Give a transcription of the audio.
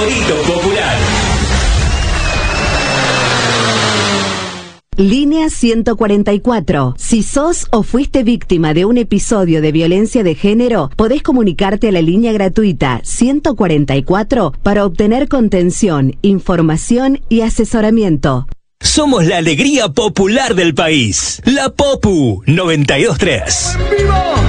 Popular. Línea 144. Si sos o fuiste víctima de un episodio de violencia de género, podés comunicarte a la línea gratuita 144 para obtener contención, información y asesoramiento. Somos la alegría popular del país. La Popu 92.3.